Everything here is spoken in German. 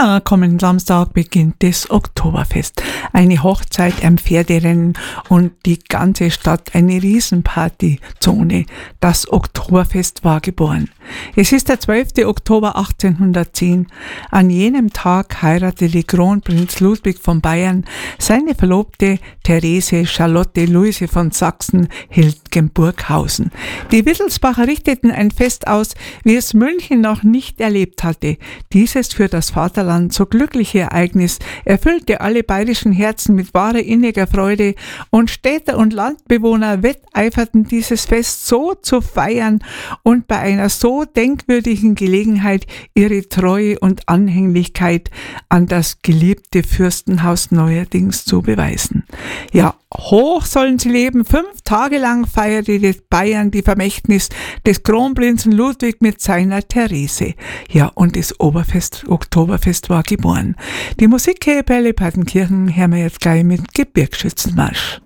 Ja, kommenden Samstag beginnt das Oktoberfest. Eine Hochzeit, ein Pferderennen und die ganze Stadt eine Riesenpartyzone. Das Oktoberfest war geboren. Es ist der 12. Oktober 1810. An jenem Tag heiratete Kronprinz Ludwig von Bayern seine Verlobte Therese Charlotte Luise von Sachsen-Hildgenburghausen. Die Wittelsbacher richteten ein Fest aus, wie es München noch nicht erlebt hatte. Dieses für das Vaterland so glückliche Ereignis erfüllte alle bayerischen Herzen mit wahrer inniger Freude und Städter und Landbewohner wetteiferten, dieses Fest so zu feiern und bei einer so denkwürdigen Gelegenheit ihre Treue und Anhänglichkeit an das geliebte Fürstenhaus neuerdings zu beweisen. Ja, hoch sollen sie leben. 5 Tage lang feierte die Bayern die Vermächtnis des Kronprinzen Ludwig mit seiner Therese. Ja, und das Oktoberfest war geboren. Die Musikkapelle Partenkirchen hören wir jetzt gleich mit Gebirgsschützenmarsch.